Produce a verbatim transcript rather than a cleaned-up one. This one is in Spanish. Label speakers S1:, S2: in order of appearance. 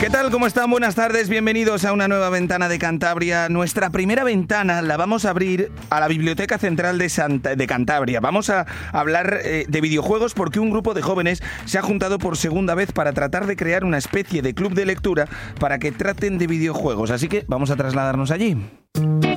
S1: ¿Qué tal? ¿Cómo están? Buenas tardes, bienvenidos a una nueva ventana de Cantabria. Nuestra primera ventana la vamos a abrir a la Biblioteca Central de, Santa, de Cantabria. Vamos a hablar eh, de videojuegos porque un grupo de jóvenes se ha juntado por segunda vez para tratar de crear una especie de club de lectura para que traten de videojuegos. Así que vamos a trasladarnos allí.